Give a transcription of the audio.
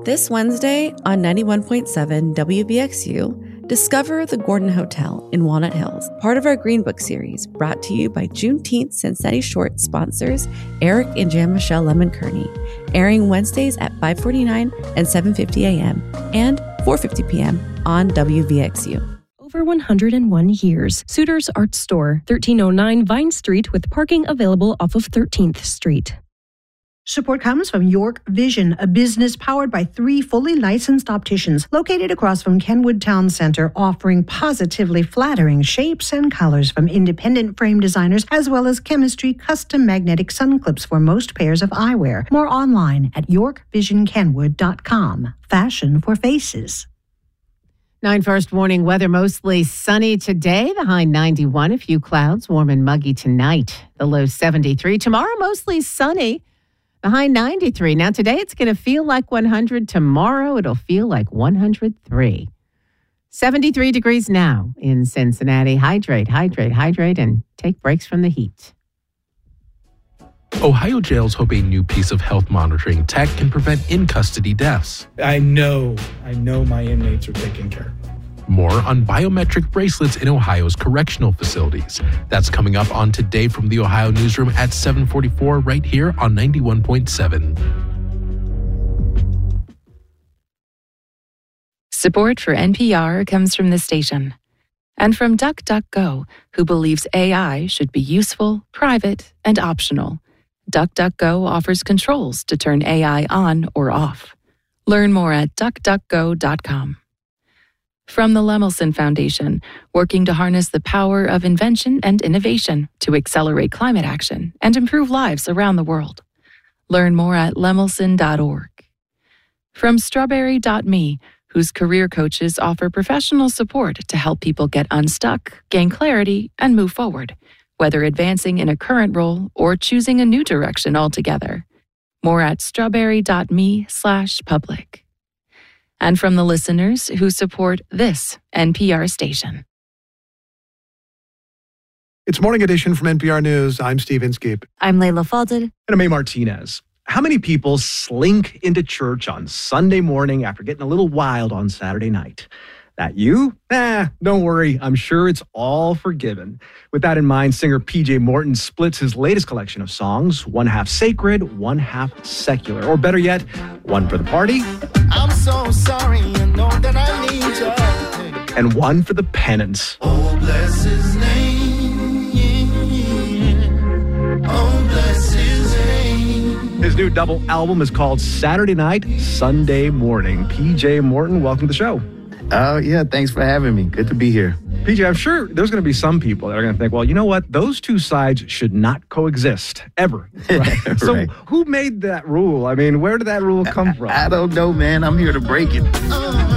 This Wednesday on 91.7 WBXU, discover the Gordon Hotel in Walnut Hills, part of our Green Book series, brought to you by Juneteenth Cincinnati Short sponsors Eric and Jean-Michel Lemon-Kearney, airing Wednesdays at 5:49 and 7:50 a.m. and 4:50 p.m. on WVXU. Over 101 years. Suitors Art Store, 1309 Vine Street, with parking available off of 13th Street. Support comes from York Vision, a business powered by 3 fully licensed opticians located across from Kenwood Town Center, offering positively flattering shapes and colors from independent frame designers, as well as chemistry custom magnetic sun clips for most pairs of eyewear. More online at yorkvisionkenwood.com. Fashion for faces. 9 first warning weather, mostly sunny today. The high 91, a few clouds, warm and muggy tonight. The low 73. Tomorrow, mostly sunny. The high 93. Now, today it's going to feel like 100. Tomorrow, it'll feel like 103. 73 degrees now in Cincinnati. Hydrate, hydrate, hydrate, and take breaks from the heat. Ohio jails hope a new piece of health monitoring tech can prevent in-custody deaths. I know my inmates are taken care of. More on biometric bracelets in Ohio's correctional facilities. That's coming up on Today from the Ohio Newsroom at 7:44 right here on 91.7. Support for NPR comes from the station and from DuckDuckGo, who believes AI should be useful, private, and optional. DuckDuckGo offers controls to turn AI on or off. Learn more at duckduckgo.com. From the Lemelson Foundation, working to harness the power of invention and innovation to accelerate climate action and improve lives around the world. Learn more at lemelson.org. From Strawberry.me, whose career coaches offer professional support to help people get unstuck, gain clarity, and move forward, whether advancing in a current role or choosing a new direction altogether. More at strawberry.me/public. And from the listeners who support this NPR station. It's Morning Edition from NPR News. I'm Steve Inskeep. I'm Layla Falded. And I'm A. Martinez. How many people slink into church on Sunday morning after getting a little wild on Saturday night? That you? Don't worry. I'm sure it's all forgiven. With that in mind, singer PJ Morton splits his latest collection of songs, one half sacred, one half secular. Or better yet, one for the party. I'm so sorry, you know that I need you. And one for the penance. Oh, bless his name. Oh, bless his name. His new double album is called Saturday Night, Sunday Morning. PJ Morton, welcome to the show. Oh, yeah. Thanks for having me. Good to be here. PJ, I'm sure there's going to be some people that are going to think, well, you know what? Those two sides should not coexist, ever. Right? So Right. Who made that rule? I mean, where did that rule come from? I don't know, man. I'm here to break it.